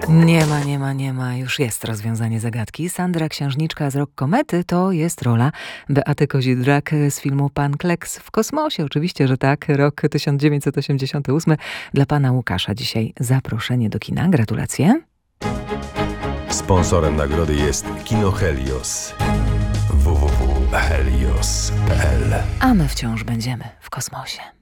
Nie ma. Już jest rozwiązanie zagadki. Sandra Księżniczka z Rock Komety to jest rola Beaty Kozidrak z filmu Pan Kleks w kosmosie. Oczywiście, że tak. Rok 1988. Dla pana Łukasza dzisiaj zaproszenie do kina. Gratulacje. Sponsorem nagrody jest Kino Helios. www.helios.pl. A my wciąż będziemy w kosmosie.